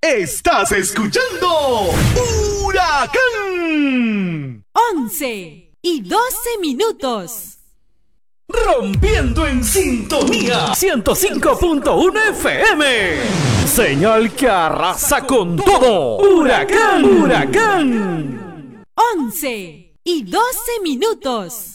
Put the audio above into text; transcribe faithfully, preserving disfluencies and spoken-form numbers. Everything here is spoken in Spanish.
Estás escuchando Huracán. once y doce minutos. Rompiendo en sintonía ciento cinco punto uno F M. Señal que arrasa con todo. Huracán, huracán. once y doce minutos.